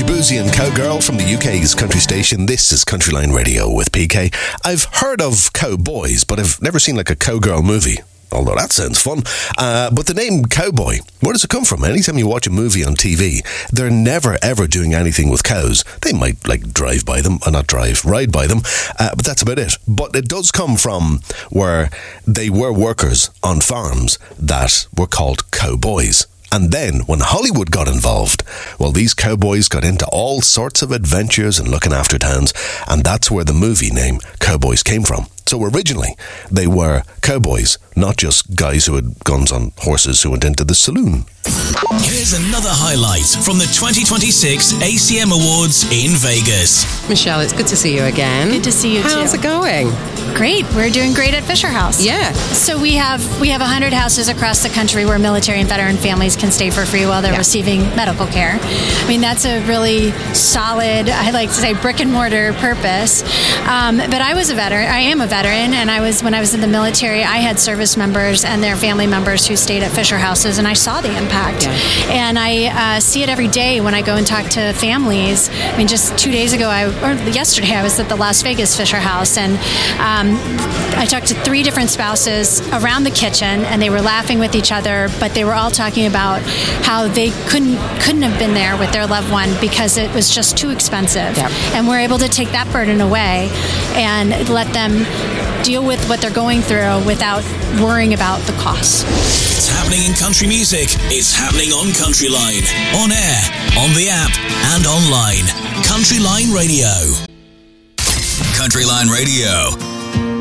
Boozy and Cowgirl from the UK's country station. This is Countryline Radio with PK. I've heard of cowboys, but I've never seen like a cowgirl movie. Although that sounds fun. But the name cowboy, where does it come from? Anytime you watch a movie on TV, they're never ever doing anything with cows. They might like drive by them, or not drive, ride by them, but that's about it. But it does come from where they were workers on farms that were called cowboys. And then, when Hollywood got involved, well, these cowboys got into all sorts of adventures and looking after towns, and that's where the movie name Cowboys came from. So originally, they were cowboys, not just guys who had guns on horses who went into the saloon. Here's another highlight from the 2026 ACM Awards in Vegas. Michelle, it's good to see you again. Good to see you too. How's it going? Great. We're doing great at Fisher House. Yeah. So we have 100 houses across the country where military and veteran families can stay for free while they're receiving medical care. I mean, that's a really solid, I like to say, brick and mortar purpose. But I was a veteran. I am a veteran, and when I was in the military, I had service members and their family members who stayed at Fisher Houses, and I saw the impact. Yeah. And I see it every day when I go and talk to families. I mean, just 2 days ago, yesterday, I was at the Las Vegas Fisher House, and I talked to 3 different spouses around the kitchen, and they were laughing with each other, but they were all talking about how they couldn't have been there with their loved one because it was just too expensive. Yep. And we're able to take that burden away and let them deal with what they're going through without worrying about the costs. It's happening in country music. It's happening on Countryline. On air, on the app, and online. Countryline Radio. Countryline Radio.